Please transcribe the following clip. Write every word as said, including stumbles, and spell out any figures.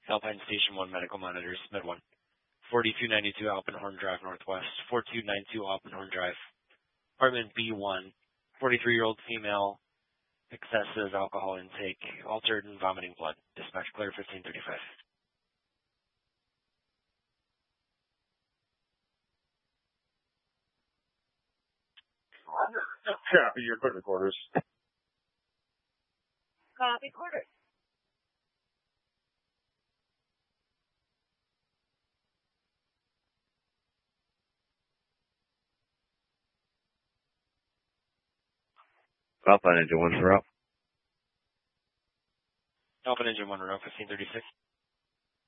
Alpine Station one medical monitors, Med one. forty-two ninety-two Alpenhorn Drive Northwest, forty-two ninety-two Alpenhorn Drive. Apartment B one, forty-three-year-old female, excessive alcohol intake, altered and vomiting blood. Dispatch clear fifteen thirty-five. Copy your equipment quarters. Copy quarters. Alpine Engine one for up. Alpine Engine one, route fifteen thirty-six.